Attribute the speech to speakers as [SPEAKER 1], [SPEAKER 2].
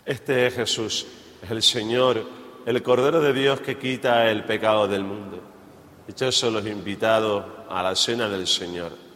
[SPEAKER 1] Este es Jesús, es el Señor, el Cordero de Dios que quita el pecado del mundo. Dichosos los invitados a la cena del Señor.